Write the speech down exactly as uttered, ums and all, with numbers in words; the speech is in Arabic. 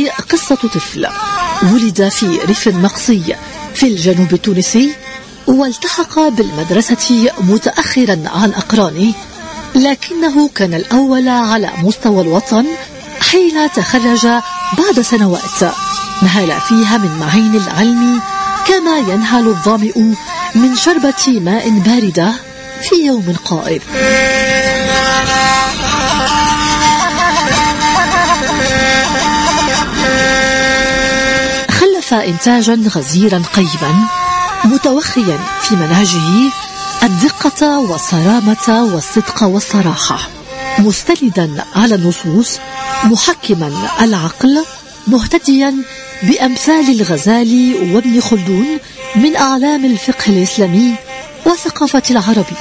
تحكي قصة طفل ولد في ريف مقصي في الجنوب التونسي، والتحق بالمدرسة متأخرا عن أقرانه، لكنه كان الأول على مستوى الوطن حين تخرج بعد سنوات نهل فيها من معين العلم كما ينهل الظامئ من شربة ماء باردة في يوم قائم. خلف إنتاجا غزيرا قيما متوخيا في منهجه الدقة والصرامة والصدق والصراحة، مستندا على النصوص، محكما العقل، مهتديا بأمثال الغزالي وابن خلدون من أعلام الفقه الإسلامي وثقافة العرب.